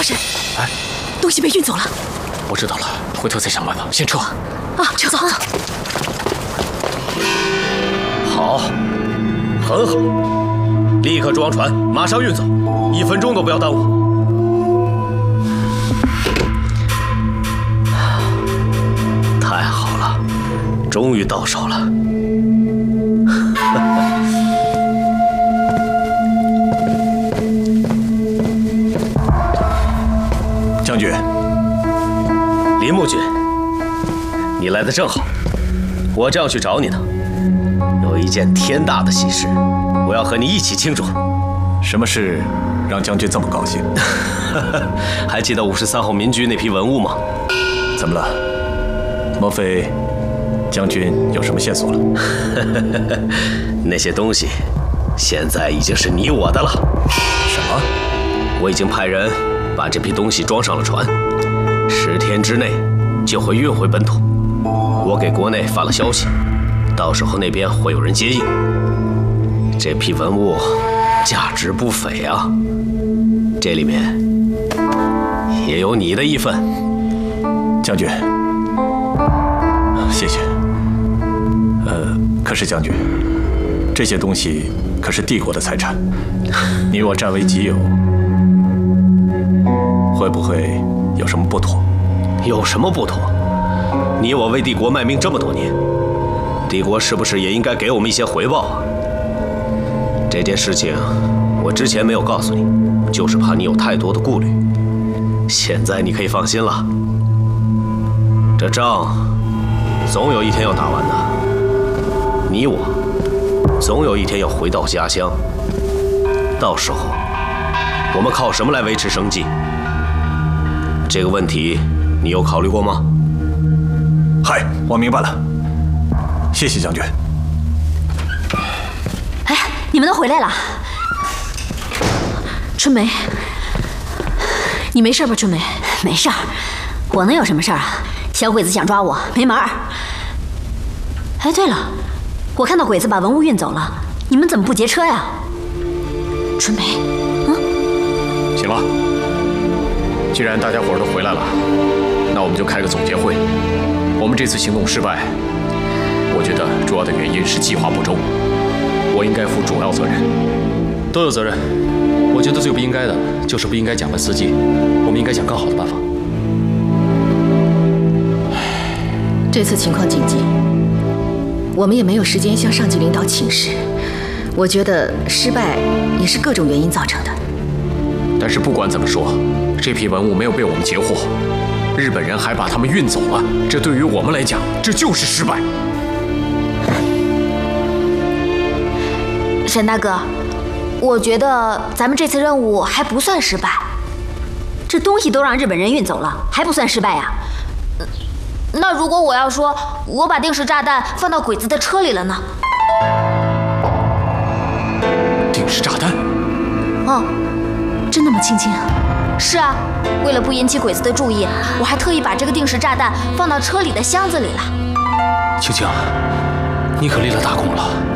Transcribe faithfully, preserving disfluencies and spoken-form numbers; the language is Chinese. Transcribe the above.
神， 哎， 东西被运走了。 我知道了，回头再想办法。先撤。 啊，撤走。 好，很好，立刻装船，马上运走，一分钟都不要耽误。 太好了，终于到手了。 将军， 林木君，你来的正好，我正要去找你呢。有一件天大的喜事，我要和你一起庆祝。 什么事让将军这么高兴？ 还记得五十三号民居那批文物吗？ 怎么了？ 莫非将军有什么线索了？ 那些东西现在已经是你我的了。 什么？ 我已经派人把这批东西装上了船，十天之内就会运回本土。我给国内发了消息，到时候那边会有人接应。这批文物价值不菲啊，这里面也有你的一份。 将军。 谢谢。呃，可是将军，这些东西可是帝国的财产，你我占为己有，会不会有什么不妥？ 有什么不妥？你我为帝国卖命这么多年，帝国是不是也应该给我们一些回报啊？这件事情我之前没有告诉你，就是怕你有太多的顾虑。现在你可以放心了，这仗 总有一天要打完的，你我总有一天要回到家乡。到时候，我们靠什么来维持生计？这个问题你有考虑过吗？ 嗨，我明白了，谢谢将军。 哎，你们都回来了。春梅，你没事吧？春梅， 没事儿，我能有什么事儿啊？ 小鬼子想抓我，没门儿！哎，对了，我看到鬼子把文物运走了，你们怎么不劫车呀？ 春梅， 嗯，行了，既然大家伙儿都回来了，那我们就开个总结会。我们这次行动失败，我觉得主要的原因是计划不周，我应该负主要责任。 都有责任，我觉得最不应该的就是不应该假扮司机，我们应该想更好的办法。 这次情况紧急，我们也没有时间向上级领导请示。我觉得失败也是各种原因造成的。 但是不管怎么说，这批文物没有被我们截获，日本人还把他们运走了，这对于我们来讲，这就是失败。 沈大哥，我觉得咱们这次任务还不算失败，这东西都让日本人运走了，还不算失败呀？ 那如果我要说我把定时炸弹放到鬼子的车里了呢？ 定时炸弹？ 嗯， 真那么轻轻？ 是啊，为了不引起鬼子的注意，我还特意把这个定时炸弹放到车里的箱子里了。 青青，你可立了大功了。